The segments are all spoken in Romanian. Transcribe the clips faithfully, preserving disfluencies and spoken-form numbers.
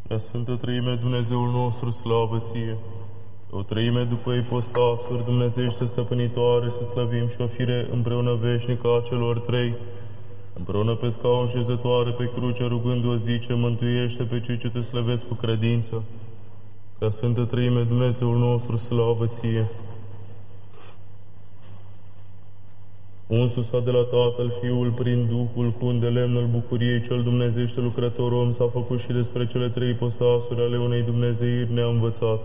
Prea Sfântă Treime, Dumnezeul nostru, slavă Ție! O treime după ipostasuri dumnezeiește stăpânitoare, să slăvim și o fire împreună veșnică a celor trei, împreună pe scaun șezătoare pe cruce, rugându-o zice, mântuiește pe cei ce te slăvesc cu credință. Prea Sfântă Treime, Dumnezeul nostru, slavă Ție! Unsusa de la Tatăl Fiul prin Duhul, cu un de lemn al bucuriei, cel dumnezeiește lucrător om s-a făcut și despre cele trei ipostasuri ale unei dumnezeiri ne-a învățat.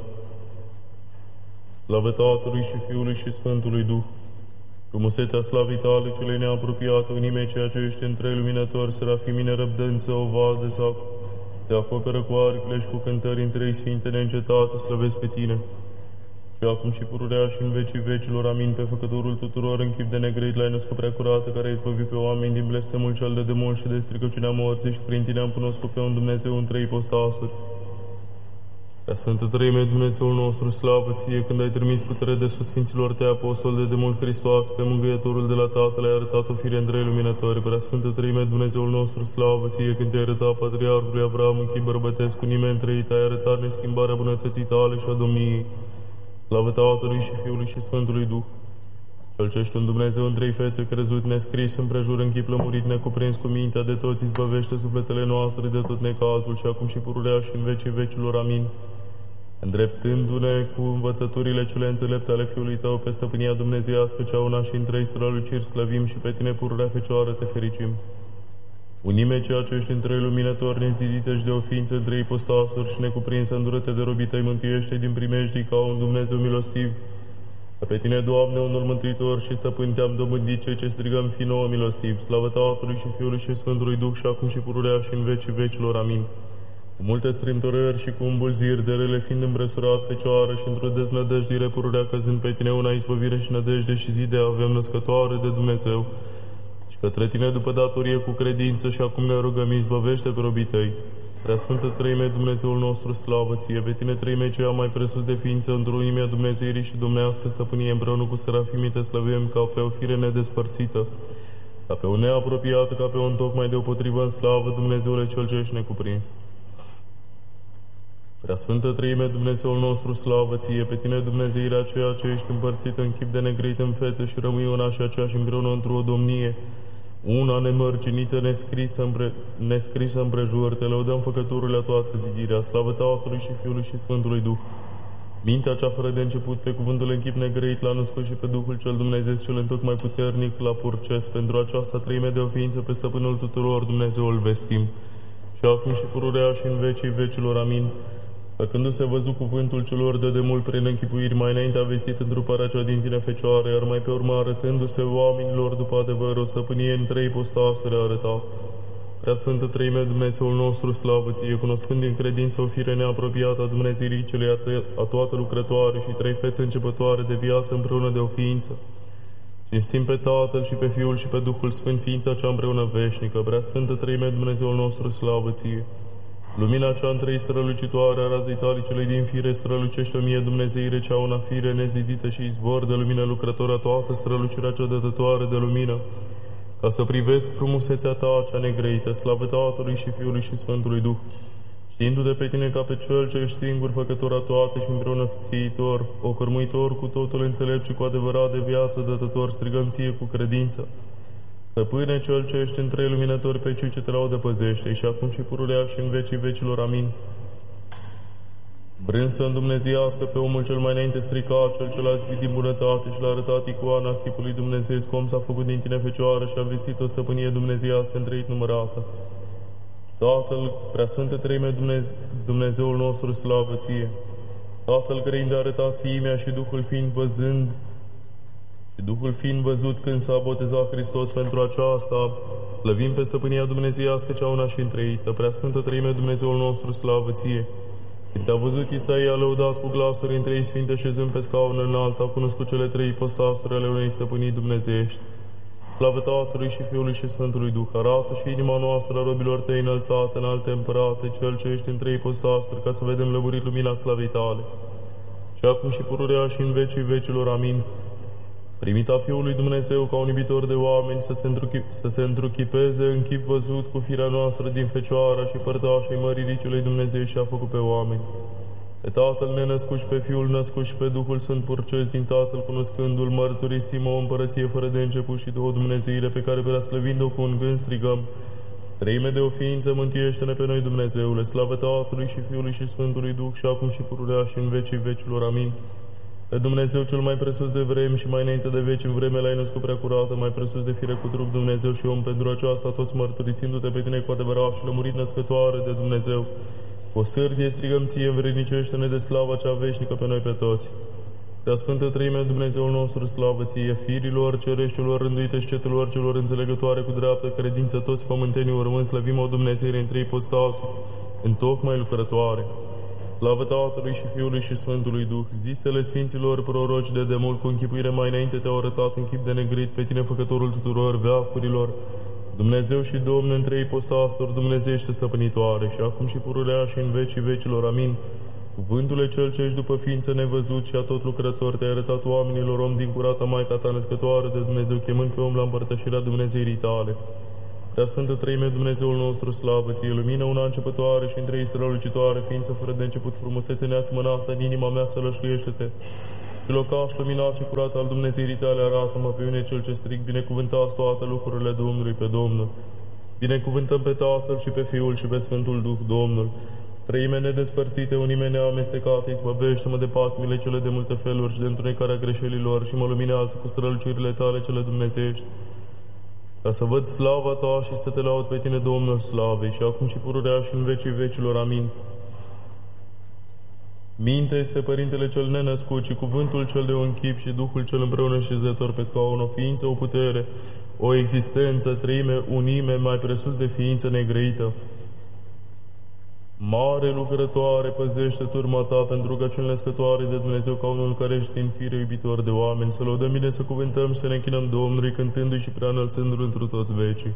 Slavă Tatălui și Fiului și Sfântului Duh! Frumusețea slavii Tale, cele neapropiate, unime ceea ce ești între luminători, serafimii nerăbdânță, oval de sac, se acoperă cu aripile și cu cântări în trei sfinte neîncetate, slăvesc pe Tine. Și acum și pururea și în vecii vecilor, amin, pe Făcătorul tuturor, în chip de negreit l-ai născut prea curată, care ai izbăvit pe oameni din blestemul cel de demult și de stricăciunea morții, și prin Tine am cunoscut pe un Dumnezeu în trei ipostasuri. Prea Sfântă Treime, Dumnezeul nostru, slavă Ție, când ai trimis putere de sus Sfinților Tăi apostoli de demult Hristos, pe Mângâietorul de la Tatăl, ai arătat o fire în trei luminători. Prea Sfântă Treime, Dumnezeul nostru, slavă Ție, când te-ai arătat Patriarhului Avram în chip bărbătesc cu nimeni trăit, ai arătat neschimbarea bunătății Tale și a domniei. Slavă Tatălui și Fiului și Sfântului Duh! Cel ce ești un Dumnezeu în trei fețe, crezut, nescris, împrejur, în chip lămurit, necuprins cu mintea de toți, izbăvește sufletele noastre de tot necazul și acum și pururea și în vecii vecilor. Amin. Îndreptându-ne cu învățăturile cele înțelepte ale Fiului Tău pe stăpânia dumnezeiască cea una și în trei străluciri, slăvim și pe Tine, pururea Fecioară, te fericim. Unime ceea ce ești în trei luminători, nezidite și de o ființă în trei ipostasuri și necuprinsă, îndură-te de robii Tăi, mântuiește din primejdii ca un Dumnezeu milostiv. Că pe Tine, Doamne, unul mântuitor și stăpân, Te-am dobândit, cei ce strigăm, fi nouă milostiv. Slavă Tatălui și Fiului și Sfântului Duh, și acum și pururea și în vecii vecilor. Amin. Cu multe strâmtorări și cu îmbulziri de rele fiind împresurat, Fecioară, și într-o deznădăjdire pururea, căzând pe Tine una izbăvire și nădejde și zi de avem născătoare de Dumnezeu. Și către Tine după datorie cu credință și acum ne rugăm, izbăvește pe robii Tăi. Prea Sfântă Treime, Dumnezeul nostru, slavă Ție, pe Tine Treime ceea mai presus de ființă, într-o unimea Dumnezeirii și dumnească stăpânie, împreună cu serafimii Te slăvim ca pe o fire nedespărțită, ca pe o neapropiată, ca pe un tocmai deopotrivă în slavă, Dumnezeule cel ce ești necuprins. Prea Sfântă Treime, Dumnezeul nostru, slavă Ție, pe Tine Dumnezeirea aceea ce ești împărțită în chip de negreit în fețe și rămâi una și aceeași împreună într-o domnie, una nemărginită, nescrisă, împre... nescrisă împrejur, Te lăudăm Făcătorul a toată zidirea, slavă Tatălui și Fiului și Sfântului Duh. Mintea cea fără de început, pe cuvântul în chip negreit l-a născut și pe Duhul cel Dumnezeesc cel întocmai puternic l-a purces. Pentru aceasta treime de o ființă pe stăpânul tuturor Dumnezeul vestim. Și acum și pururea și în vecii vecilor. Amin. Făcându-se văzut cuvântul celor de demult prin închipuiri, mai înainte a vestit întruparea cea din Tine, Fecioară, iar mai pe urmă arătându-se oamenilor după adevăr, o stăpânie în trei ipostasuri a arătat. Prea Sfântă Treime, Dumnezeul nostru, slavă Ție, cunoscând din credință o fire neapropiată a Dumnezeirii celei a toată lucrătoare și trei fețe începătoare de viață împreună de o ființă. Cinstim pe Tatăl și pe Fiul și pe Duhul Sfânt, ființa cea împreună veșnică. Prea Sfântă Treime, Dumnezeul nostru, slavă Ție. Lumina cea întrei strălucitoare a razei Tale celei din fire strălucește o mie Dumnezeire cea una fire nezidită și izvor de lumină lucrătoare a toată strălucirea cea dătătoare de lumină, ca să privesc frumusețea Ta cea negreită, slavă Tatălui și Fiului și Sfântului Duh, știindu-te pe Tine ca pe Cel ce ești singur făcător a toate și împreună țiitor, ocărmuitor cu totul înțelept și cu adevărat de viață dătător, strigăm Ție cu credință. Stăpâne Cel ce ești în trei luminători, pe cei ce Te laudă păzește, și acum și pururea și în vecii vecilor. Amin. Vrând să îndumnezească pe omul cel mai înainte stricat, Cel ce l-a zbit din bunătate și l-a arătat icoana chipului dumnezeiesc, om s-a făcut din Tine, Fecioară, și a vestit o stăpânie dumnezeiască întreit numărată. Tatăl, Preasfântă Treime, Dumneze Dumnezeul nostru, slavă Ție. Tatăl grăind a arătat fiimea și Duhul fiind văzând și Duhul fiind văzut când s-a botezat Hristos pentru aceasta, slăvim pe stăpânia dumnezeiască cea una și întreită. Preasfântă Treime, Dumnezeul nostru, slavă Ție. Când Te-a văzut Isaia, a lăudat cu glasuri în trei sfinte, șezând pe scaun înalt, a cunoscut cele trei ipostasuri ale unei stăpânii dumnezeiești. Slavă Tatălui și Fiului și Sfântului Duh, arată și inima noastră a robilor Tăi înălțată, înalte împărate, Cel ce ești în trei ipostasuri, ca să vedem lămurit lumina slavei Tale. Și acum și pururea și în vecii vecilor. Amin. primita Fiului Dumnezeu ca un iubitor de oameni, să se, întruchi, să se întruchipeze în chip văzut cu firea noastră din Fecioara și părtașei măririi celui Dumnezeu și a făcut pe oameni. Pe Tatăl nenăscut și pe Fiul născut și pe Duhul Sfânt purcesc din Tatăl, cunoscându-L, mărturisim o împărăție fără de început și două Dumnezeire pe care, preaslăvind-o cu un gând, strigăm: Treime de o ființă, mântuiește-ne pe noi, Dumnezeule, slavă Tatălui și Fiului și Sfântului Duh, și acum și pururea și în vecii vecilor. Amin. Pe Dumnezeu cel mai presus de vremi și mai înainte de veci, în vreme l-ai născut prea curată, mai presus de fire cu trup, Dumnezeu și om, pentru aceasta toți mărturisindu-te pe tine cu adevărat și lămurit născătoare de Dumnezeu. Cu o sârdie strigăm ție, învrednicește-ne de slava cea veșnică pe noi pe toți. Prea Sfântă Treime, Dumnezeul nostru, slavă ție, firilor cereștilor rânduite și cetelor celor înțelegătoare cu dreaptă credință, toți pământenii urmând, slăvim o Dumnezeire în trei postasul, în tocmai lucrătoare. Slavă Tatălui și Fiului și Sfântului Duh, zisele Sfinților proroci de demult, cu închipuire mai înainte te-au arătat în chip de negrit pe tine, făcătorul tuturor veacurilor, Dumnezeu și Domn în trei postasuri, Dumnezeiește stăpânitoare, și acum și pururea și în vecii vecilor. Amin. Cuvântule cel ce ești după ființă nevăzut și a tot lucrător, te-ai arătat oamenilor, om din curata Maica ta născătoare de Dumnezeu, chemând pe om la împărtășirea Dumnezeirii tale. Prea Sfântă Treime, Dumnezeul nostru, slavă ție, lumină una începătoare și între ei strălucitoare, ființă fără de început, frumusețe neasemănată, în inima mea să lășluiește-te. Și locaș luminat și curat al Dumnezeirii tale, arată-mă pe mine cel ce strig, binecuvântați toate lucrurile Domnului pe Domnul. Binecuvântăm pe Tatăl și pe Fiul și pe Sfântul Duh, Domnul. Treime nedespărțite, unime neamestecate, izbăvește-mă de patimile cele de multe feluri și de întunecarea greșelilor și mă luminează cu strălucirile tale cele dumnezeiești, ca să văd slava ta și să te laud pe tine, Domnul slavei, și acum și pururea și în vecii vecilor. Amin. Minte este Părintele cel nenăscut și cuvântul cel de un chip și Duhul cel împreună șezător pe scaun, o ființă, o putere, o existență, treime, unime, mai presus de ființă negrăită. Mare lucrătoare, păzește turma ta pentru rugăciuni născătoare de Dumnezeu, ca unul care ești în fire iubitor de oameni, să lăudăm bine, să cuvântăm, să ne închinăm Domnului, cântându-i și prea înălțându-L întru toți vecii.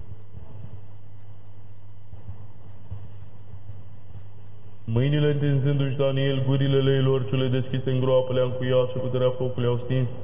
Mâinile întinzându-și Daniel, gurile leilor cele deschise în groapă le-a încuiat, ce puterea focului au stins.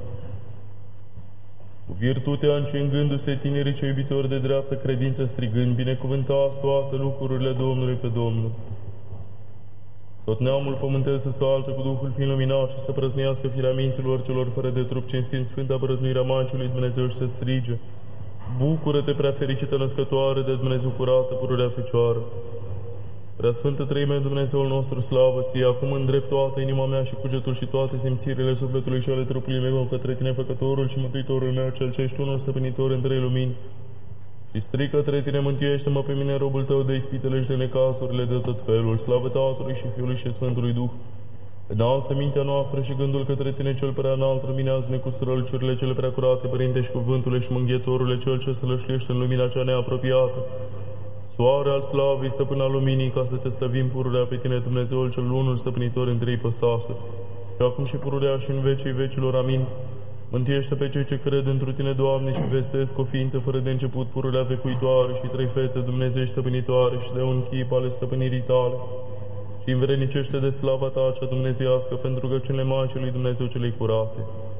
Cu virtutea încingându-se tinerii cei iubitori de dreaptă credință, strigând: binecuvântați toate lucrurile Domnului pe Domnul. Tot neamul pământesc să salte cu Duhul fiind luminat și să prăznuiască firea minților celor fără de trup, cinstind Sfânta Prăznuirea Maicii lui Dumnezeu, și să strige: bucură-te, prea fericită născătoare de Dumnezeu curată, pururea Fecioară! Prea Sfântă Treime, Dumnezeul nostru, slavă ție, acum îndrept toată inima mea și cugetul și toate simțirile sufletului și ale trupului meu către tine, Făcătorul și Mântuitorul meu, cel ce ești unul stăpânitor în trei lumini. Și strig către tine: mântuiește-mă pe mine, robul tău, de ispitele și de necazurile de tot felul. Slavă Tatălui și Fiului și Sfântului Duh. Înalță mintea noastră și gândul către tine cel prea înalt, luminează-ne cu strălucirile cele prea curate, Părinte, și cuvântule și mânghietorule, cel ce se lășluiește în lumina cea neapropiată. Soare al slavei, stăpân al luminii, ca să te slăvim pururea pe tine, Dumnezeul cel unul stăpânitor în trei postasuri, și acum și pururea și în vecii vecilor. Amin. Mântuiește pe cei ce cred întru tine, Doamne, și vestesc o ființă fără de început, pururea vecuitoare și trei fețe Dumnezeu stăpânitoare și de un chip ale stăpânirii tale, și învrednicește de slava ta cea dumnezeiască pentru rugăciunile Maicii lui Dumnezeu celei curate.